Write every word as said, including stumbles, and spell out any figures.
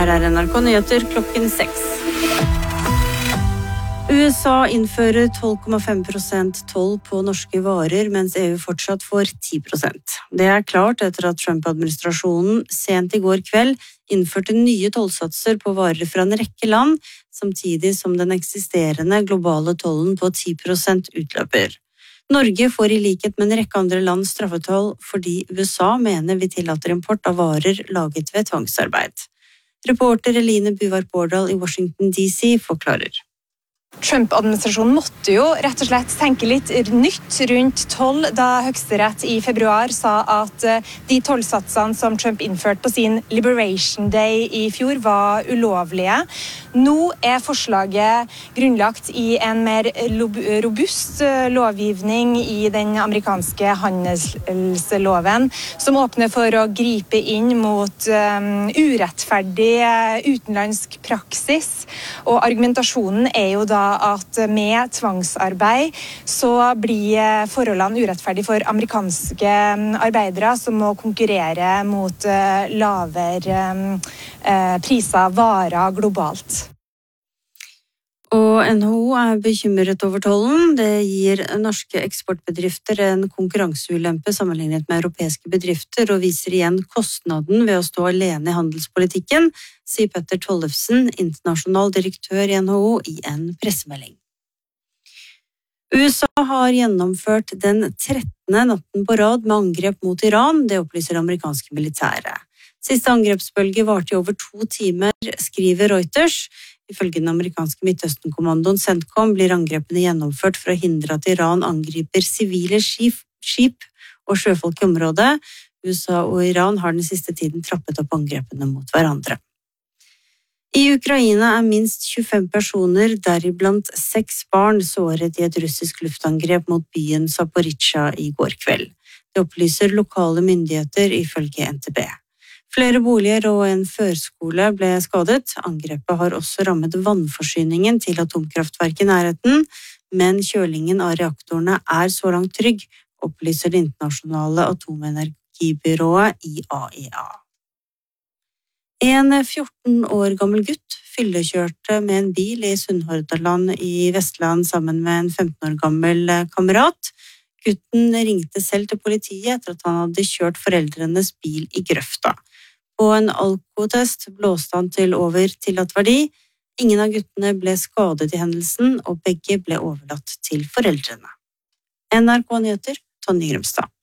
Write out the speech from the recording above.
Her er N R K Nyheter klokken seks. U S A innfører tolv komma fem prosent toll på norske varer, mens E U fortsatt får ti prosent. Det er klart etter at Trump-administrasjonen sent i går kveld innførte nye tollsatser på varer fra en rekke land, samtidig som den eksisterende globale tollen på ti prosent utløper. Norge får i likhet med en rekke andre land straffetoll fordi U S A mener vi tillater import av varer laget ved tvangsarbeid. Reporter Eline Buvar-Bordal i Washington D C forklarer. Trump-administrasjonen måtte jo rett og slett tenke litt nytt rundt toll da Høyesterett i februar sa at de tollsatsene som Trump innførte på sin Liberation Day i fjor var ulovlige. Nå er forslaget grunnlagt i en mer robust lovgivning i den amerikanske handelsloven, som åpner for å gripe inn mot um, urettferdig utenlandsk praksis. Og argumentasjonen er jo da at med tvangsarbeid så blir forholdene urettferdige for amerikanske arbeidere som må konkurrere mot lavere priser varer globalt. Og N H O er bekymret over tollen. Det gir norske eksportbedrifter en konkurranseulempe sammenlignet med europeiske bedrifter og viser igjen kostnaden ved å stå alene i handelspolitikken, sier Petter Tollefsen, internasjonal direktør i N H O, i en pressemelding. U S A har gjennomført den trettende natten på rad med angrep mot Iran, det opplyser amerikanske militære. Siste angrepsbølge varte i over to timer, skriver Reuters. Ifølge den amerikanske Midtøsten-kommandoen CENTCOM blir angrepene gjennomført for å hindre at Iran angriper sivile skip, skip og sjøfolk i området. U S A og Iran har den siste tiden trappet opp angrepene mot hverandre. I Ukraina er minst tjuefem personer, deriblant seks barn, såret i et russisk luftangrep mot byen Zaporizjzja i går kveld. Det opplyser lokale myndigheter ifølge N T B. Flere boliger og en førskole ble skadet. Angrepet har også rammet vannforsyningen til atomkraftverket i nærheten, men kjølingen av reaktorene er så langt trygg, opplyser det internasjonale atomenergibyrået I A E A. En fjorten år gammel gutt fyllekjørte med en bil i Sunnhordland i Vestland sammen med en femten år gammel kamerat. Gutten ringte selv til politiet etter at han hadde kjørt foreldrenes bil i grøfta. På en alkotest blåste han til over tillatt verdi. Ingen av guttene ble skadet i hendelsen, og begge ble overlatt til foreldrene. N R K Nyheter, Tonje Grimstad.